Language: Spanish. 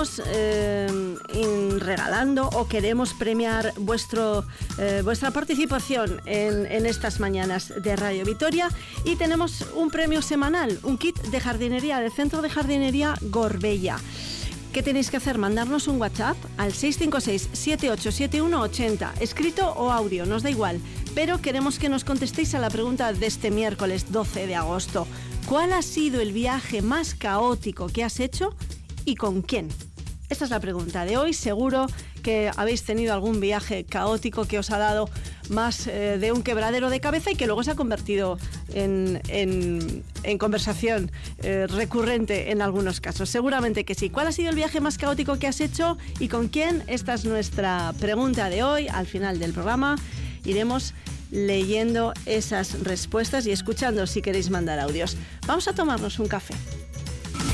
estamos regalando o queremos premiar vuestra participación en estas mañanas de Radio Vitoria, y tenemos un premio semanal, un kit de jardinería del Centro de Jardinería Gorbella. ¿Qué tenéis que hacer? Mandarnos un WhatsApp al 656-787180, escrito o audio, nos da igual, pero queremos que nos contestéis a la pregunta de este miércoles 12 de agosto. ¿Cuál ha sido el viaje más caótico que has hecho y con quién? Esta es la pregunta de hoy. Seguro que habéis tenido algún viaje caótico que os ha dado más de un quebradero de cabeza y que luego se ha convertido en conversación recurrente en algunos casos. Seguramente que sí. ¿Cuál ha sido el viaje más caótico que has hecho y con quién? Esta es nuestra pregunta de hoy. Al final del programa iremos leyendo esas respuestas y escuchando si queréis mandar audios. Vamos a tomarnos un café.